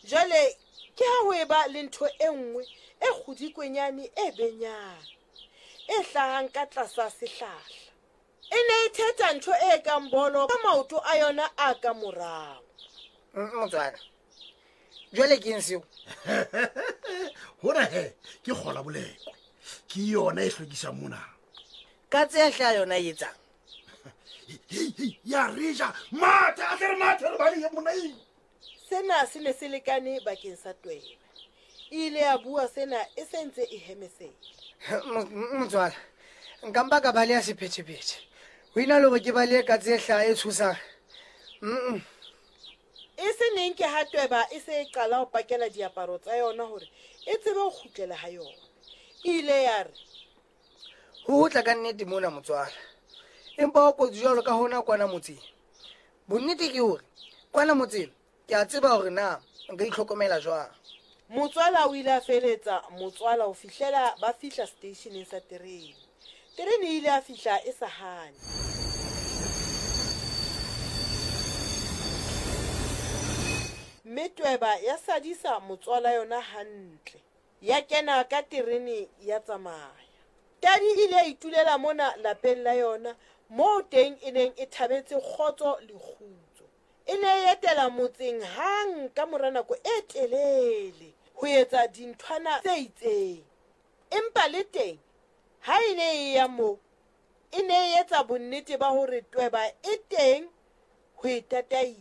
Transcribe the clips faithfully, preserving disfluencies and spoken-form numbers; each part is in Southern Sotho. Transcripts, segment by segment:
Jwale ke ha ho eba le ntho e nngwe e kgodikwenyane e benyane e hlahang ka tlasa sehlahla. E ne e thetsa ntho e kang bolo ka maoto a yona a ka morao. Motswala jwale ke eng seo? Hona he ke kgola bolekwe ke yona e hlwekisang mona. Ka tsehla yona e etsang ya reja mata a tle mata re bale mona e. Sena se ne se lekane bakeng sa Tweba. Ile ya bua sena e sentse e hemesela. Motswala nka mpa ka bale ya sephethephethe ho ina le hore ke bale ka tsehla e tshosang. Mm E se neng ke ha Tweba e se e qala ho pakela diaparo tsa yona hore e tsebe ho kgutlela ha yona. Ile ya re ho tla ka nnete mona motswala, empa o kotsi jwalo ka hona kwana motseng. Bonnete ke hore kwana motseng ke a tseba hore na nka itlhokomela jwang. Motswala o ile a feletsa motswala ho fihlela ba fihla stationeng sa terene. Terene ile a fihla e sa hane. Mme Tweba ya sadisa motswala yona hantle. Ya kena ka terene ya tsamaya. Tadi ile a itulela mona lapeng la yona moo teng e neng e thabetse kgotso le kgutso. E ne e etela motseng hang ka mora nako e telele ho etsa dinthwana tse itseng. Empa le teng ha e ne e ya moo e ne e etsa bonnete ba hore Tweba e teng ho e tataisa.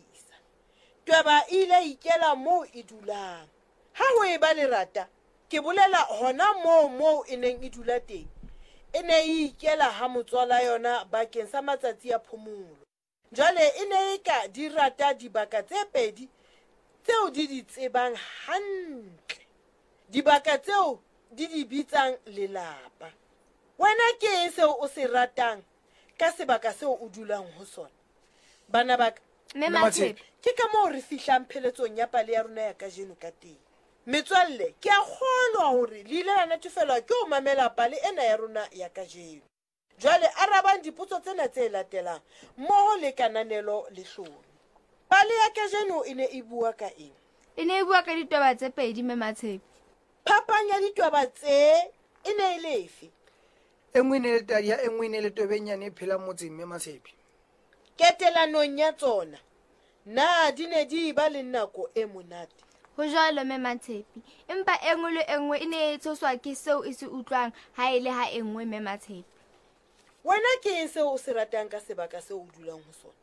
Tweba ile ikela moo e dulang. Ha ho e ba lerata ke bolela hona moo moo e neng e dula teng. E ne e ikela ha motswala yona bakeng sa matsatsi ya phomolo. Jwale e ne e ka di rata dibaka tse pedi tseo di di tsebang hantle. Dibaka tseo di di bitsang lelapa. Wena ke eng seo o se ratang ka sebaka seo o dulang ho sona? Bana ba ka, Mematshepe, ke ka moo re fihlang pheletsong ya pale ya rona ya kajeno ka teng. Metswalle, ke a kgolwa hore le ile la natefelwa ke ho mamela pale ena ya rona ya kajeno. Jwale arabang dipotso tsena tse latelang mmoho le kananelo le hlone. Pale ya kajeno e ne e bua ka eng? e ne e bua ka ditaba tse pedi Mematshepe. Phapang ya ditaba tse e ne e lefe? E nngwe ne le tadi ya e nngwe ne le tobenyane e phelang motseng Mematshepe. Ketelanong ya tsona na di ne di ba le nako e monate. Ho jwalo Mematshepe, empa e nngwe le e nngwe e ne e tshoswa ke seo e se utlwang ha e le ha e nngwe Mematshepe. Wena ke eng seo o se ratang ka sebaka seo o dulang ho sona?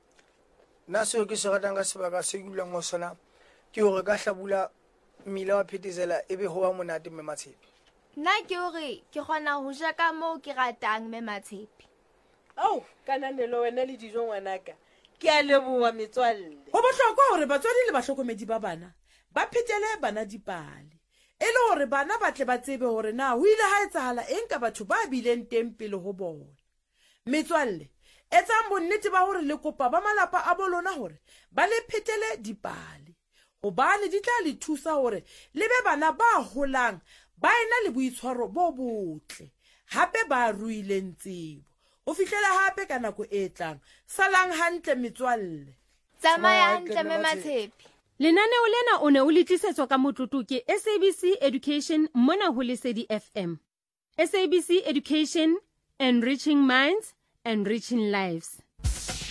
Nna seo ke se ratang ka sebaka se dulang ho sona ke hore ka hlabula mmila wa phethesela ebe ho ba monate Mematshepe. Nna ke hore ke kgona ho ja ka moo ke ratang Mematshepe. Au, kananelo wena le dijo ngwanaka. Ke a leboha metswalle. Ho bohlokwa hore batswadi le bahlokomedi ba bana ba phetele bana dipale. E le hore bana ba tle ba tsebe hore na ho ile ha etsahala eng ka batho ba bileng teng pele ho bona. Metswalle, etsang bonnete ba hore le kopa ba malapa a bolona hore ba le phetele dipale. Hobane di tla le thusa hore le be bana ba holang ba ena le boitshwaro bo botle. Hape ba ruileng tsebo. O fihlela hape ka nako e tlang. Salang hantle metswalle. Tsamaya hantle Mematshepe. Lenaneo lena o ne o le tlisetswa ka motlotlo ke S A B C Education mona ho Lesedi F M. S A B C Education, enriching minds, enriching lives.